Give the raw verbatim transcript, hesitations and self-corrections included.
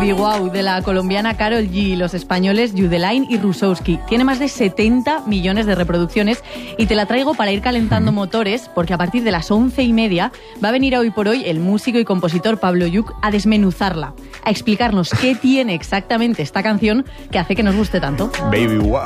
Baby Wow, de la colombiana Karol G, los españoles Yudelain y Rusowski. Tiene más de setenta millones de reproducciones y te la traigo para ir calentando motores, porque a partir de las once y media va a venir a Hoy por Hoy el músico y compositor Pablo Lluch a desmenuzarla, a explicarnos qué tiene exactamente esta canción que hace que nos guste tanto. Baby Wow.